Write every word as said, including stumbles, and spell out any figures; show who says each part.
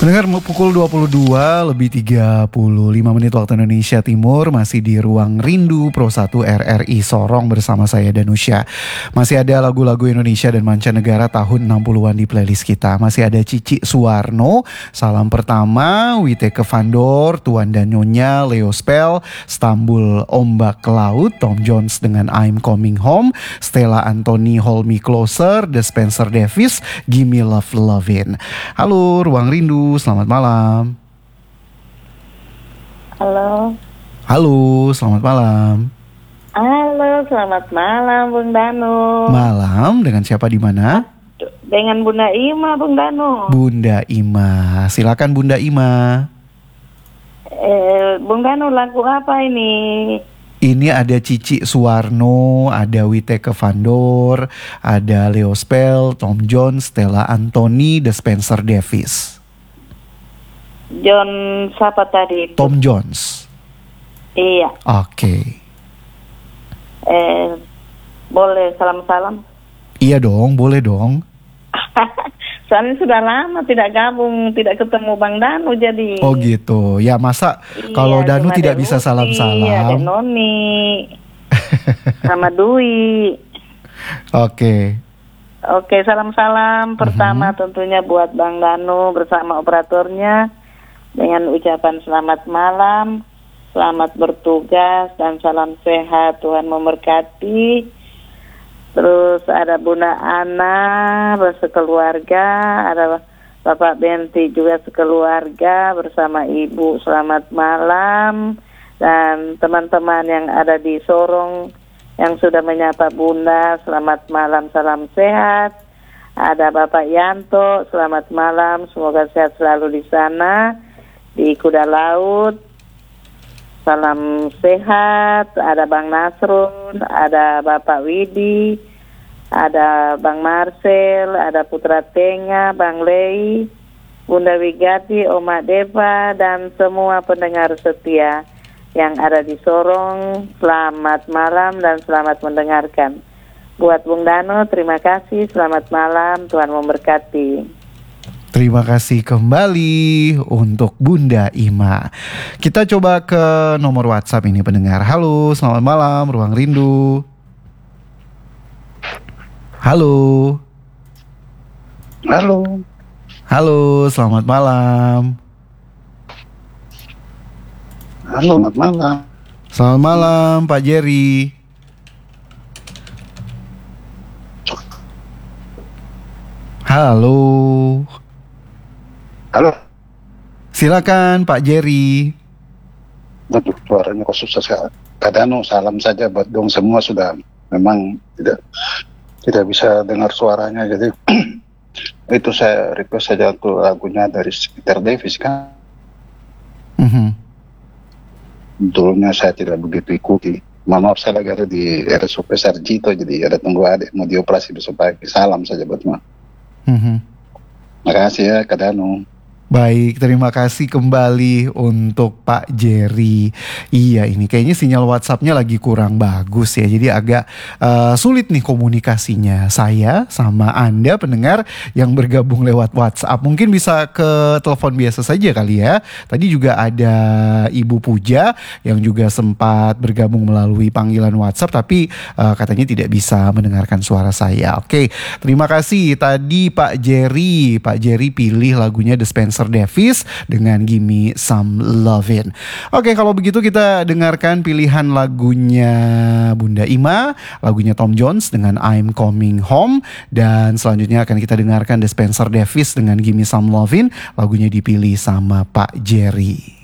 Speaker 1: Mendengar pukul dua puluh dua lebih tiga puluh lima menit waktu Indonesia Timur, masih di Ruang Rindu Pro satu R R I Sorong bersama saya Danusya. Masih ada lagu-lagu Indonesia dan mancanegara tahun enam puluhan di playlist kita. Masih ada Cici Suwarno, Salam Pertama, Witeke Vandor, Tuan dan Nyonya, Leo Spell, Stambul Ombak Laut, Tom Jones dengan I'm Coming Home, Stella Anthony Hold Me Closer, The Spencer Davis, Gimme Love Lovin'. Halo Ruang Rindu, selamat malam.
Speaker 2: Halo.
Speaker 1: Halo, selamat malam.
Speaker 2: Halo, selamat malam Bung Danu.
Speaker 1: Malam, dengan siapa di mana?
Speaker 2: Dengan Bunda Ima, Bung Danu.
Speaker 1: Bunda Ima, silakan Bunda Ima.
Speaker 2: Eh, Bung Danu, lagu apa ini?
Speaker 1: Ini ada Cici Suwarno, ada Witeke Vandor, ada Leo Spell, Tom Jones, Stella Anthony, The Spencer Davis.
Speaker 2: John siapa tadi?
Speaker 1: Tom Jones.
Speaker 2: Iya.
Speaker 1: Oke. Okay.
Speaker 2: Eh, boleh salam-salam?
Speaker 1: Iya dong, boleh dong.
Speaker 2: Soalnya sudah lama tidak gabung, tidak ketemu Bang Danu jadi.
Speaker 1: Oh gitu. Ya masa
Speaker 2: iya,
Speaker 1: kalau Danu tidak bisa
Speaker 2: Nuti,
Speaker 1: salam-salam.
Speaker 2: Ada Noni, sama Dwi.
Speaker 1: Oke. Okay.
Speaker 2: Oke, salam-salam. Pertama uh-huh. tentunya buat Bang Danu bersama operatornya dengan ucapan selamat malam, selamat bertugas dan salam sehat, Tuhan memberkati. Terus ada Bunda Ana bersekeluarga, ada Bapak Benti juga sekeluarga bersama Ibu, selamat malam. Dan teman-teman yang ada di Sorong yang sudah menyapa Bunda, selamat malam, salam sehat. Ada Bapak Yanto, selamat malam, semoga sehat selalu di sana, di Kuda Laut. Salam sehat. Ada Bang Nasrun, ada Bapak Widi, ada Bang Marcel, ada Putra Tenga, Bang Lei, Bunda Wigati, Oma Deva, dan semua pendengar setia yang ada di Sorong. Selamat malam dan selamat mendengarkan. Buat Bung Danu, terima kasih, selamat malam, Tuhan memberkati.
Speaker 1: Terima kasih kembali untuk Bunda Ima. Kita coba ke nomor WhatsApp ini pendengar. Halo, selamat malam, Ruang Rindu. Halo.
Speaker 3: Halo.
Speaker 1: Halo, selamat malam.
Speaker 3: Halo, selamat malam.
Speaker 1: Selamat malam, Pak Jerry. Halo.
Speaker 3: Halo.
Speaker 1: Silakan Pak Jerry.
Speaker 3: Waduh, suaranya kok susah sekali. Kadang salam saja buat dong, semua sudah memang tidak tidak bisa dengar suaranya, jadi itu saya request saja untuk lagunya dari Spencer Davis kan.
Speaker 1: Mm-hmm.
Speaker 3: Dulunya saya tidak begitu ikuti. Maaf, saya lagi ada di R S U P Sarjito, jadi ada tunggu adik mau dioperasi besok pagi. Salam saja buat Ma.
Speaker 1: Mm-hmm.
Speaker 3: Makasih ya Kak Danu.
Speaker 1: Baik, terima kasih kembali untuk Pak Jerry. Iya, ini kayaknya sinyal WhatsApp-nya lagi kurang bagus ya. Jadi agak uh, sulit nih komunikasinya. Saya sama Anda pendengar yang bergabung lewat WhatsApp. Mungkin bisa ke telepon biasa saja kali ya. Tadi juga ada Ibu Puja yang juga sempat bergabung melalui panggilan WhatsApp, tapi uh, katanya tidak bisa mendengarkan suara saya. Oke, terima kasih. Tadi Pak Jerry, Pak Jerry pilih lagunya The Spencer Davis dengan Gimme Some Lovin'. Oke, kalau begitu kita dengarkan pilihan lagunya Bunda Ima, lagunya Tom Jones dengan I'm Coming Home, dan selanjutnya akan kita dengarkan The Spencer Davis dengan Gimme Some Lovin', lagunya dipilih sama Pak Jerry.